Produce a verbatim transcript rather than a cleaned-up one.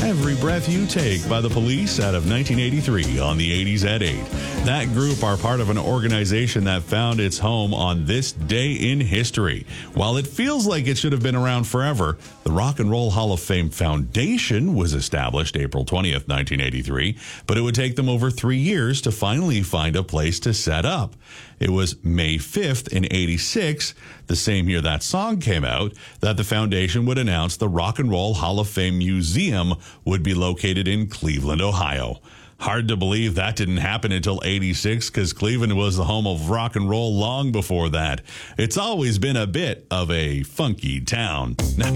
Every Breath You Take by the Police out of nineteen eighty-three on the eighties at eight. That group are part of an organization that found its home on this day in history. While it feels like it should have been around forever, the Rock and Roll Hall of Fame Foundation was established April twentieth, nineteen eighty-three, but it would take them over three years to finally find a place to set up. It was May fifth in eighty-six, the same year that song came out, that the foundation would announce the Rock and Roll Hall of Fame Museum would be located in Cleveland, Ohio. Hard to believe that didn't happen until eighty-six, because Cleveland was the home of rock and roll long before that. It's always been a bit of a funky town.